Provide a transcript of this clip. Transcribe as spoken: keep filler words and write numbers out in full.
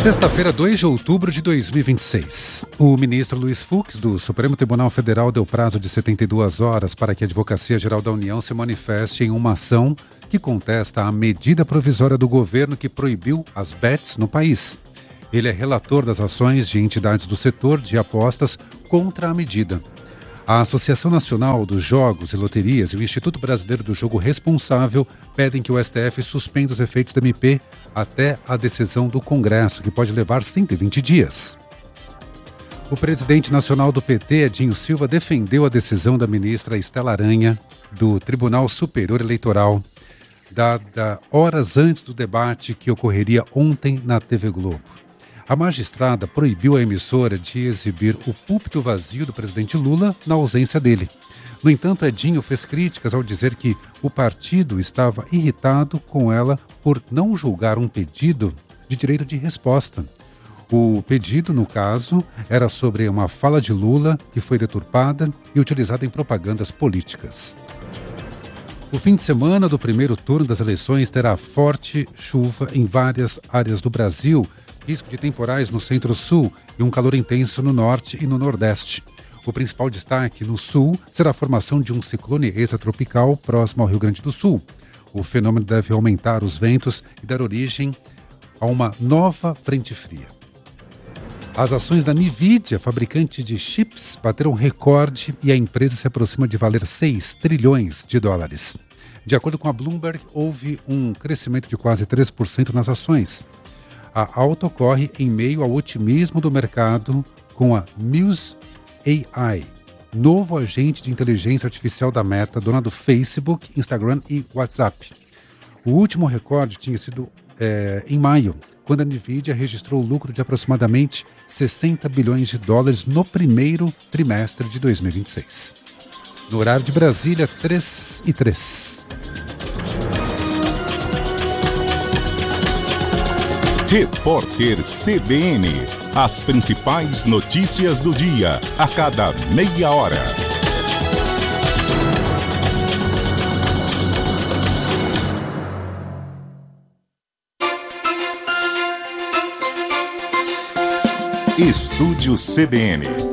Sexta-feira, dois de outubro de dois mil e vinte e seis. O ministro Luiz Fux, do Supremo Tribunal Federal, deu prazo de setenta e duas horas para que a Advocacia Geral da União se manifeste em uma ação que contesta a medida provisória do governo que proibiu as bets no país. Ele é relator das ações de entidades do setor de apostas contra a medida. A Associação Nacional dos Jogos e Loterias e o Instituto Brasileiro do Jogo Responsável pedem que o S T F suspenda os efeitos da M P até a decisão do Congresso, que pode levar cento e vinte dias. O presidente nacional do P T, Edinho Silva, defendeu a decisão da ministra Estela Aranha, do Tribunal Superior Eleitoral, dada horas antes do debate que ocorreria ontem na T V Globo. A magistrada proibiu a emissora de exibir o púlpito vazio do presidente Lula na ausência dele. No entanto, Edinho fez críticas ao dizer que o partido estava irritado com ela por não julgar um pedido de direito de resposta. O pedido, no caso, era sobre uma fala de Lula que foi deturpada e utilizada em propagandas políticas. O fim de semana do primeiro turno das eleições terá forte chuva em várias áreas do Brasil, risco de temporais no centro-sul e um calor intenso no norte e no nordeste. O principal destaque no sul será a formação de um ciclone extratropical próximo ao Rio Grande do Sul. O fenômeno deve aumentar os ventos e dar origem a uma nova frente fria. As ações da Nvidia, fabricante de chips, bateram recorde e a empresa se aproxima de valer seis trilhões de dólares. De acordo com a Bloomberg, houve um crescimento de quase três por cento nas ações. A alta ocorre em meio ao otimismo do mercado com a Muse A I, novo agente de inteligência artificial da Meta, dona do Facebook, Instagram e WhatsApp. O último recorde tinha sido é, em maio, quando a Nvidia registrou lucro de aproximadamente sessenta bilhões de dólares no primeiro trimestre de dois mil e vinte e seis. No horário de Brasília, três e três. Repórter C B N. As principais notícias do dia, a cada meia hora. Estúdio C B N.